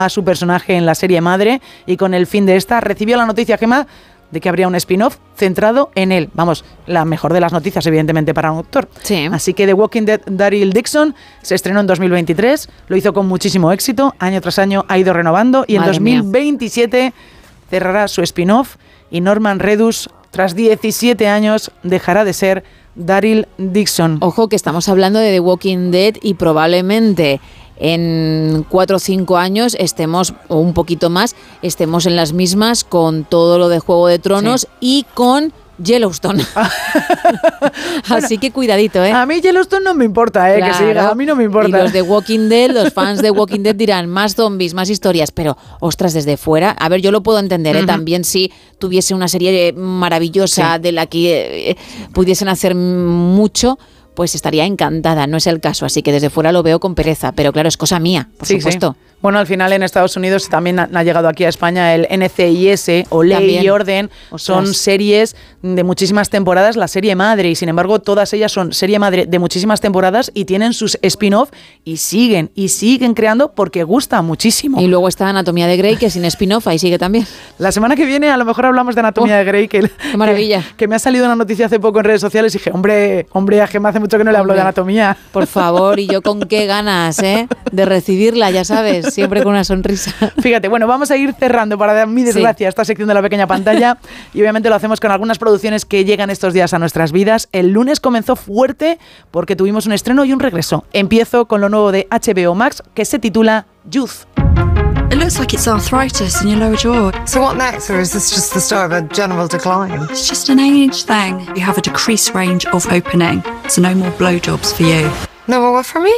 a su personaje en la serie madre, y con el fin de esta recibió la noticia, Gemma, de que habría un spin-off centrado en él. Vamos, la mejor de las noticias, evidentemente, para un actor. Sí. Así que The Walking Dead, Daryl Dixon, se estrenó en 2023, lo hizo con muchísimo éxito, año tras año ha ido renovando, y en 2027 cerrará su spin-off, y Norman Reedus, tras 17 años, dejará de ser Daryl Dixon. Ojo, que estamos hablando de The Walking Dead y probablemente en 4 o 5 años estemos, o un poquito más, estemos en las mismas con todo lo de Juego de Tronos y con Yellowstone. Así que cuidadito, ¿eh? A mí Yellowstone no me importa, claro, que siga, a mí no me importa. Y los de Walking Dead, los fans de Walking Dead dirán, más zombies, más historias, pero, ostras, desde fuera, a ver, yo lo puedo entender, ¿eh? También si tuviese una serie maravillosa de la que pudiesen hacer mucho, pues estaría encantada, no es el caso, así que desde fuera lo veo con pereza, pero claro, es cosa mía, por supuesto. Sí. Bueno, al final en Estados Unidos también ha llegado aquí a España el NCIS o Ley también. Y Orden. Son series de muchísimas temporadas, la serie madre, y sin embargo todas ellas son serie madre de muchísimas temporadas y tienen sus spin-off y siguen creando porque gusta muchísimo. Y luego está Anatomía de Grey, que sin spin-off ahí sigue también. La semana que viene a lo mejor hablamos de Anatomía de Grey, qué maravilla. Que me ha salido una noticia hace poco en redes sociales y dije, hombre, a Gemma hace mucho que no le hablo de anatomía. Por favor, y yo con qué ganas, de recibirla, ya sabes. Siempre con una sonrisa. Fíjate, bueno, vamos a ir cerrando para dar mi desgracia esta sección de la pequeña pantalla y obviamente lo hacemos con algunas producciones que llegan estos días a nuestras vidas. El lunes comenzó fuerte porque tuvimos un estreno y un regreso. Empiezo con lo nuevo de HBO Max que se titula Youth. It looks like it's arthritis in your lower jaw. So what next, or is this just the start of a general decline? It's just an age thing. You have a decreased range of opening, so no more blowjobs for you. No more what for me?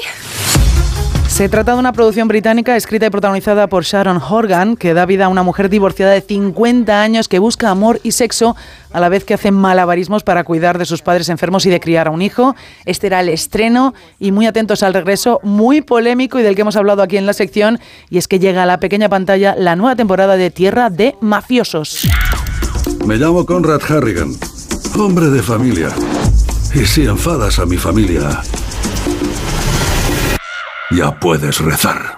Se trata de una producción británica escrita y protagonizada por Sharon Horgan, que da vida a una mujer divorciada de 50 años que busca amor y sexo a la vez que hace malabarismos para cuidar de sus padres enfermos y de criar a un hijo. Este era el estreno y muy atentos al regreso, muy polémico y del que hemos hablado aquí en la sección, y es que llega a la pequeña pantalla la nueva temporada de Tierra de Mafiosos. Me llamo Conrad Harrigan, hombre de familia. Y si enfadas a mi familia, ya puedes rezar.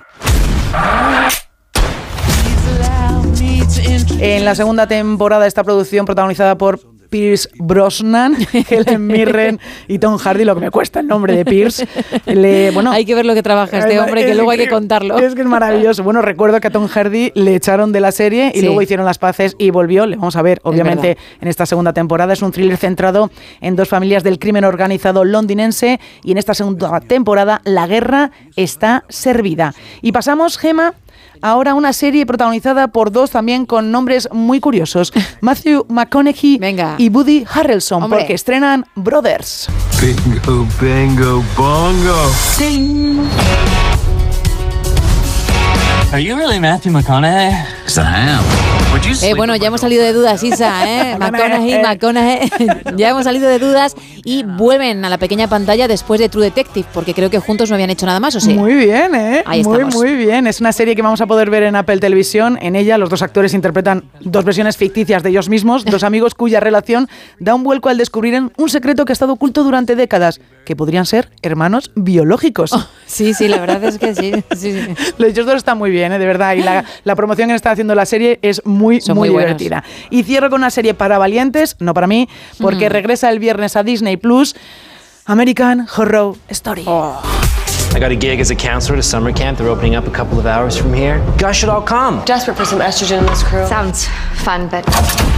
En la segunda temporada de esta producción, protagonizada por Pierce Brosnan, Helen Mirren y Tom Hardy, lo que me cuesta el nombre de Pierce. Hay que ver lo que trabaja este hombre, que luego hay que contarlo. Es que es maravilloso. Bueno, recuerdo que a Tom Hardy le echaron de la serie y luego hicieron las paces y volvió. Le vamos a ver, obviamente, en esta segunda temporada. Es un thriller centrado en dos familias del crimen organizado londinense y en esta segunda temporada la guerra está servida. Y pasamos, Gemma, ahora una serie protagonizada por dos también con nombres muy curiosos. Matthew McConaughey y Woody Harrelson, porque estrenan Brothers. Bingo, bingo, bongo. Ding. Are you really Matthew McConaughey? Yes, I am. Bueno, ya hemos salido de dudas, Isa, McConaughey. Ya hemos salido de dudas y vuelven a la pequeña pantalla después de True Detective, porque creo que juntos no habían hecho nada más, ¿o sí? Muy bien, Ahí estamos. Muy bien. Es una serie que vamos a poder ver en Apple Televisión. En ella los dos actores interpretan dos versiones ficticias de ellos mismos, dos amigos cuya relación da un vuelco al descubrir un secreto que ha estado oculto durante décadas, que podrían ser hermanos biológicos. Sí, la verdad es que sí. Ellos dos están muy bien, de verdad, y la promoción que está haciendo la serie es muy divertida. Y cierro con una serie para valientes, no para mí, porque regresa el viernes a Disney Plus, American Horror Story. I got a gig as a counselor at a summer camp. They're opening up a couple of hours from here. You guys should all come. Desperate for some estrogen in this crew. Sounds fun, but...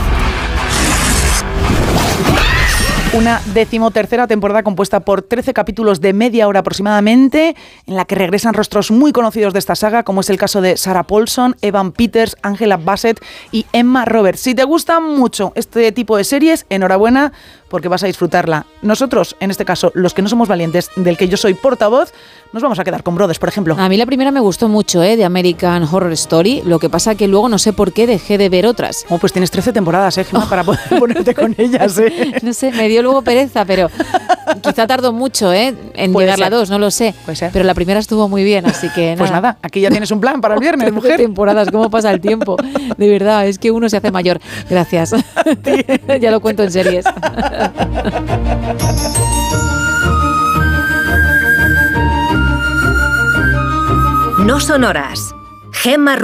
Una 13ª temporada compuesta por 13 capítulos de media hora aproximadamente, en la que regresan rostros muy conocidos de esta saga, como es el caso de Sarah Paulson, Evan Peters, Angela Bassett y Emma Roberts. Si te gusta mucho este tipo de series, enhorabuena, porque vas a disfrutarla. Nosotros, en este caso, los que no somos valientes, del que yo soy portavoz, nos vamos a quedar con Brothers, por ejemplo. A mí la primera me gustó mucho, de American Horror Story. Lo que pasa que luego no sé por qué dejé de ver otras. Pues tienes 13 temporadas, Gemma, para poder ponerte con ellas, No sé, me dio luego pereza, pero quizá tardó mucho, en llegar la 2, no lo sé. Puede ser. Pero la primera estuvo muy bien, así que nada. Pues nada, aquí ya tienes un plan para el viernes, mujer. Temporadas, cómo pasa el tiempo. De verdad, es que uno se hace mayor. Gracias. Ya lo cuento en series. No son horas. Gemma